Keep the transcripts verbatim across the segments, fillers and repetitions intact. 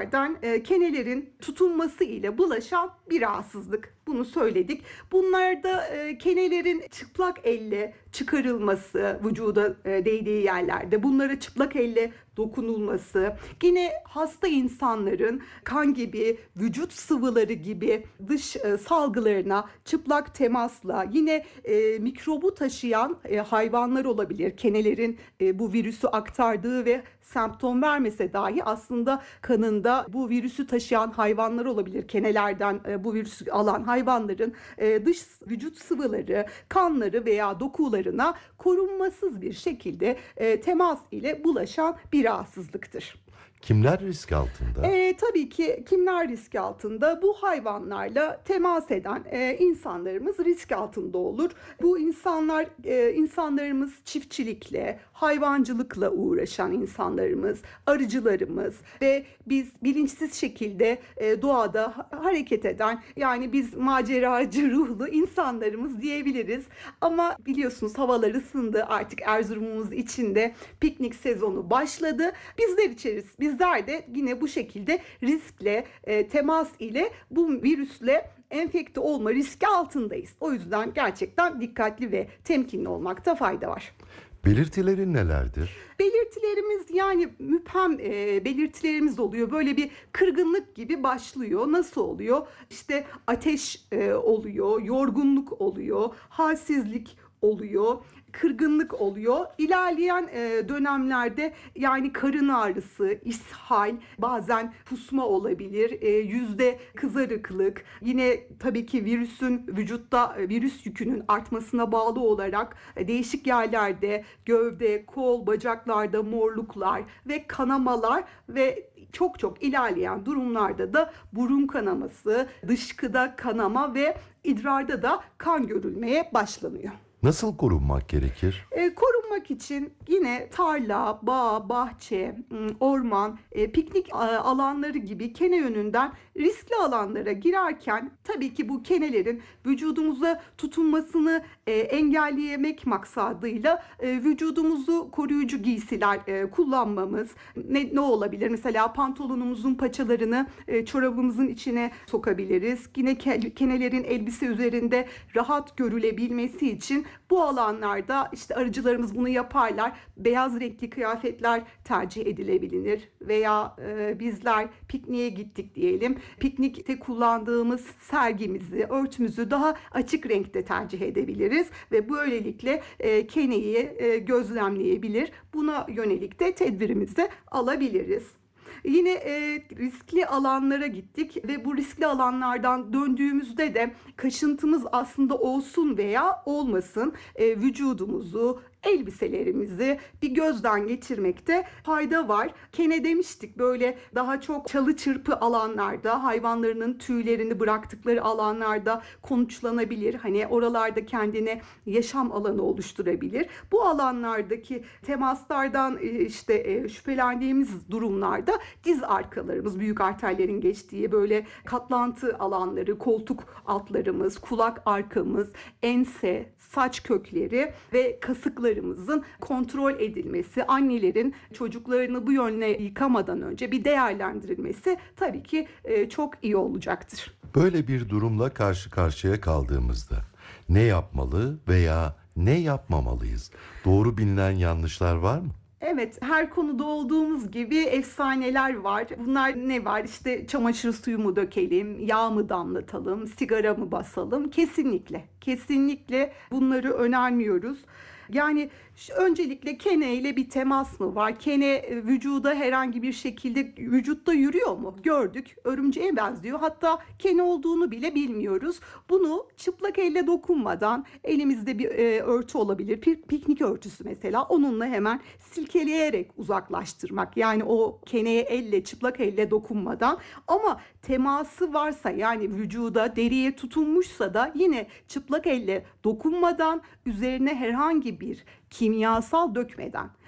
sebeplerden e, kenelerin tutunması ile bulaşan bir rahatsızlık. Bunu söyledik. Bunlarda e, kenelerin çıplak elle çıkarılması, vücuda e, değdiği yerlerde, bunlara çıplak elle dokunulması, yine hasta insanların kan gibi, vücut sıvıları gibi dış e, salgılarına çıplak temasla, yine e, mikrobu taşıyan e, hayvanlar olabilir. Kenelerin e, bu virüsü aktardığı ve semptom vermese dahi aslında kanında bu virüsü taşıyan hayvanlar olabilir. Kenelerden e, bu virüsü alan hayvanların e, dış vücut sıvıları, kanları veya dokularına korunmasız bir şekilde e, temas ile bulaşan bir rahatsızlıktır. Kimler risk altında? E, tabii ki kimler risk altında? Bu hayvanlarla temas eden e, insanlarımız risk altında olur. Bu insanlar, e, insanlarımız çiftçilikle, hayvancılıkla uğraşan insanlarımız, arıcılarımız ve biz bilinçsiz şekilde e, doğada ha- hareket eden, yani biz maceracı ruhlu insanlarımız diyebiliriz. Ama biliyorsunuz havalar ısındı, artık Erzurum'umuz içinde piknik sezonu başladı. Bizler içeriz, bizler de yine bu şekilde riskle, e, temas ile bu virüsle enfekte olma riski altındayız. O yüzden gerçekten dikkatli ve temkinli olmakta fayda var. Belirtileri nelerdir? Belirtilerimiz, yani müphem e, belirtilerimiz oluyor. Böyle bir kırgınlık gibi başlıyor. Nasıl oluyor? İşte ateş e, oluyor, yorgunluk oluyor, halsizlik oluyor, kırgınlık oluyor. İlerleyen e, dönemlerde yani karın ağrısı, ishal, bazen kusma olabilir, e, yüzde kızarıklık, yine tabii ki virüsün vücutta e, virüs yükünün artmasına bağlı olarak e, değişik yerlerde gövde, kol, bacaklarda morluklar ve kanamalar ve çok çok ilerleyen durumlarda da burun kanaması, dışkıda kanama ve idrarda da kan görülmeye başlanıyor. Nasıl korunmak gerekir? E, korunmak için yine tarla, bağ, bahçe, m, orman, e, piknik a- alanları gibi kene yönünden riskli alanlara girerken tabii ki bu kenelerin vücudumuza tutunmasını e, engelleyemek maksadıyla e, vücudumuzu koruyucu giysiler e, kullanmamız ne, ne olabilir? Mesela pantolonumuzun paçalarını e, çorabımızın içine sokabiliriz. Yine ke- kenelerin elbise üzerinde rahat görülebilmesi için bu alanlarda işte arıcılarımız bunu yaparlar. Beyaz renkli kıyafetler tercih edilebilir veya e, bizler pikniğe gittik diyelim. Piknikte kullandığımız sergimizi, örtümüzü daha açık renkte tercih edebiliriz ve böylelikle e, keneyi e, gözlemleyebilir. Buna yönelik de tedbirimizi alabiliriz. Yine e, riskli alanlara gittik ve bu riskli alanlardan döndüğümüzde de kaşıntımız aslında olsun veya olmasın e, vücudumuzu, elbiselerimizi bir gözden geçirmekte fayda var. Kene demiştik, böyle daha çok çalı çırpı alanlarda, hayvanlarının tüylerini bıraktıkları alanlarda konuşlanabilir. Hani oralarda kendine yaşam alanı oluşturabilir. Bu alanlardaki temaslardan e, işte e, şüphelendiğimiz durumlarda diz arkalarımız, büyük arterlerin geçtiği böyle katlantı alanları, koltuk altlarımız, kulak arkamız, ense, saç kökleri ve kasıklarımızın kontrol edilmesi, annelerin çocuklarını bu yönle yıkamadan önce bir değerlendirilmesi tabii ki e, çok iyi olacaktır. Böyle bir durumla karşı karşıya kaldığımızda ne yapmalı veya ne yapmamalıyız? Doğru bilinen yanlışlar var mı? Evet, her konuda olduğumuz gibi efsaneler var. Bunlar ne var? İşte çamaşır suyu mu dökelim, yağ mı damlatalım, sigara mı basalım? Kesinlikle, kesinlikle bunları önermiyoruz. Yani ş- öncelikle kene ile bir temas mı var? Kene e, vücuda herhangi bir şekilde vücutta yürüyor mu? Gördük. Örümceğe benziyor. Hatta kene olduğunu bile bilmiyoruz. Bunu çıplak elle dokunmadan, elimizde bir e, örtü olabilir. Pi- piknik örtüsü mesela. Onunla hemen silkeleyerek uzaklaştırmak. Yani o keneye elle, çıplak elle dokunmadan. Ama teması varsa, yani vücuda, deriye tutunmuşsa da yine çıplak elle dokunmadan, üzerine herhangi bir kimyasal dökmeden,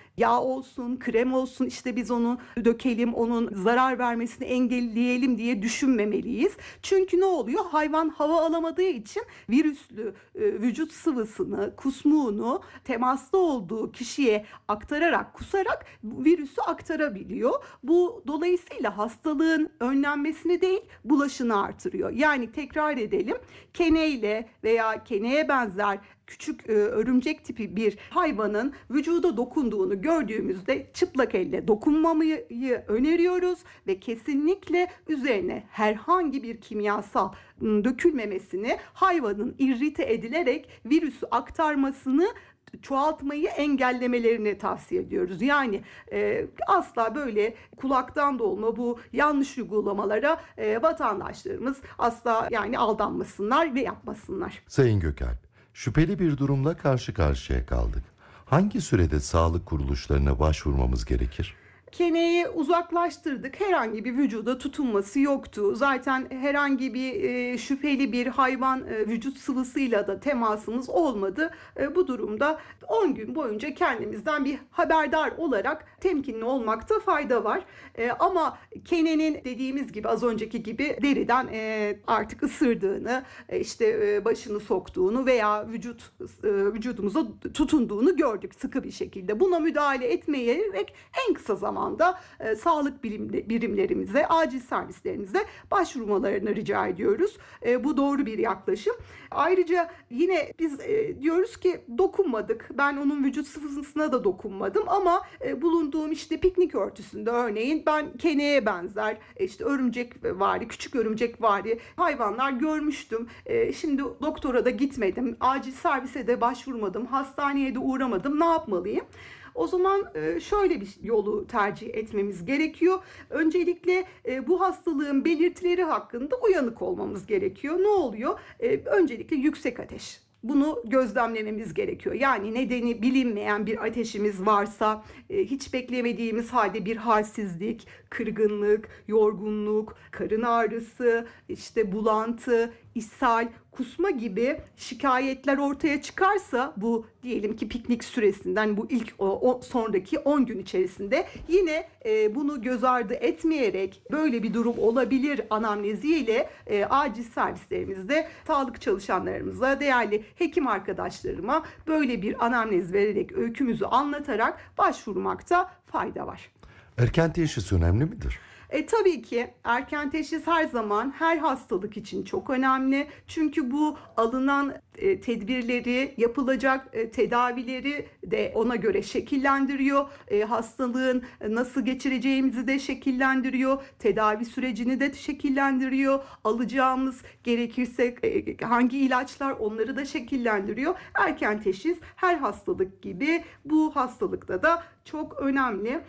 yağ olsun, krem olsun, işte biz onu dökelim, onun zarar vermesini engelleyelim diye düşünmemeliyiz. Çünkü ne oluyor? Hayvan hava alamadığı için virüslü e, vücut sıvısını, kusmuğunu temaslı olduğu kişiye aktararak, kusarak virüsü aktarabiliyor. Bu dolayısıyla hastalığın önlenmesini değil, bulaşını artırıyor. Yani tekrar edelim, keneyle veya keneye benzer küçük e, örümcek tipi bir hayvanın vücuda dokunduğunu gördüğümüzde çıplak elle dokunmamayı öneriyoruz ve kesinlikle üzerine herhangi bir kimyasal ım, dökülmemesini, hayvanın irrite edilerek virüsü aktarmasını, çoğaltmayı engellemelerini tavsiye ediyoruz. Yani e, asla böyle kulaktan dolma bu yanlış uygulamalara e, vatandaşlarımız asla yani aldanmasınlar ve yapmasınlar. Sayın Gökalp, şüpheli bir durumla karşı karşıya kaldık. Hangi sürede sağlık kuruluşlarına başvurmamız gerekir? Keneyi uzaklaştırdık. Herhangi bir vücuda tutunması yoktu. Zaten herhangi bir e, şüpheli bir hayvan e, vücut sıvısıyla da temasımız olmadı. E, bu durumda on gün boyunca kendimizden bir haberdar olarak temkinli olmakta fayda var. E, ama kenenin dediğimiz gibi az önceki gibi deriden e, artık ısırdığını, e, işte e, başını soktuğunu veya vücut e, vücudumuza tutunduğunu gördük sıkı bir şekilde. Buna müdahale etmeyerek en kısa zamanda anda e, sağlık birim, birimlerimize, acil servislerimize başvurmalarını rica ediyoruz. E, bu doğru bir yaklaşım. Ayrıca yine biz e, diyoruz ki dokunmadık. Ben onun vücut sıvısına da dokunmadım ama e, bulunduğum işte piknik örtüsünde örneğin ben keneye benzer, e, işte örümcek vari, küçük örümcek vari hayvanlar görmüştüm. E, şimdi doktora da gitmedim, acil servise de başvurmadım, hastaneye de uğramadım. Ne yapmalıyım? O zaman şöyle bir yolu tercih etmemiz gerekiyor. Öncelikle bu hastalığın belirtileri hakkında uyanık olmamız gerekiyor. Ne oluyor? Öncelikle yüksek ateş. Bunu gözlemlememiz gerekiyor. Yani nedeni bilinmeyen bir ateşimiz varsa, hiç beklemediğimiz halde bir halsizlik, kırgınlık, yorgunluk, karın ağrısı, işte bulantı, ishal, kusma gibi şikayetler ortaya çıkarsa bu diyelim ki piknik süresinden bu ilk o, o sonraki on gün içerisinde yine e, bunu göz ardı etmeyerek böyle bir durum olabilir anamneziyle e, acil servislerimizde sağlık çalışanlarımıza, değerli hekim arkadaşlarıma böyle bir anamnez vererek öykümüzü anlatarak başvurmakta fayda var. Erken teşhis önemli midir? E, tabii ki erken teşhis her zaman her hastalık için çok önemli. Çünkü bu alınan e, tedbirleri, yapılacak e, tedavileri de ona göre şekillendiriyor. E, hastalığın nasıl geçireceğimizi de şekillendiriyor. Tedavi sürecini de şekillendiriyor. Alacağımız gerekirse e, hangi ilaçlar onları da şekillendiriyor. Erken teşhis her hastalık gibi bu hastalıkta da çok önemli.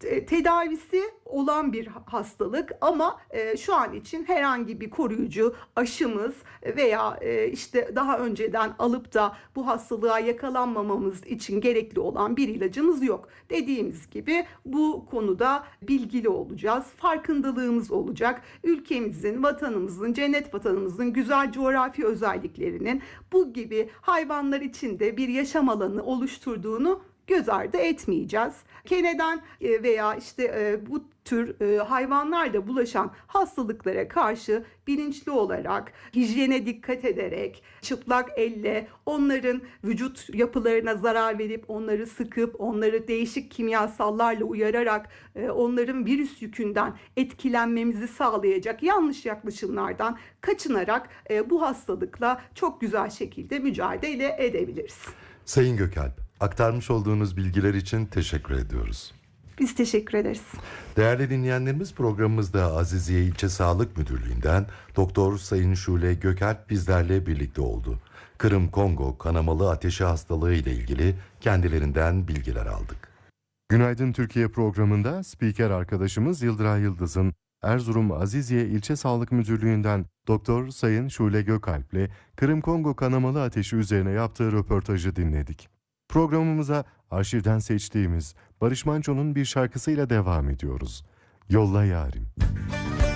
Tedavisi olan bir hastalık ama e, şu an için herhangi bir koruyucu aşımız veya e, işte daha önceden alıp da bu hastalığa yakalanmamamız için gerekli olan bir ilacımız yok. Dediğimiz gibi bu konuda bilgili olacağız, farkındalığımız olacak. Ülkemizin, vatanımızın, cennet vatanımızın güzel coğrafi özelliklerinin bu gibi hayvanlar için de bir yaşam alanı oluşturduğunu göz ardı etmeyeceğiz. Keneden veya işte bu tür hayvanlarda bulaşan hastalıklara karşı bilinçli olarak, hijyene dikkat ederek, çıplak elle onların vücut yapılarına zarar verip onları sıkıp onları değişik kimyasallarla uyararak onların virüs yükünden etkilenmemizi sağlayacak yanlış yaklaşımlardan kaçınarak bu hastalıkla çok güzel şekilde mücadele edebiliriz. Sayın Gökalp, aktarmış olduğunuz bilgiler için teşekkür ediyoruz. Biz teşekkür ederiz. Değerli dinleyenlerimiz, programımızda Aziziye İlçe Sağlık Müdürlüğü'nden Doktor Sayın Şule Gökalp bizlerle birlikte oldu. Kırım-Kongo kanamalı ateşi hastalığı ile ilgili kendilerinden bilgiler aldık. Günaydın Türkiye programında spiker arkadaşımız Yıldıray Yıldız'ın Erzurum Aziziye İlçe Sağlık Müdürlüğü'nden Doktor Sayın Şule Gökalp ile Kırım-Kongo kanamalı ateşi üzerine yaptığı röportajı dinledik. Programımıza arşivden seçtiğimiz Barış Manço'nun bir şarkısıyla devam ediyoruz. Yolla Yarim.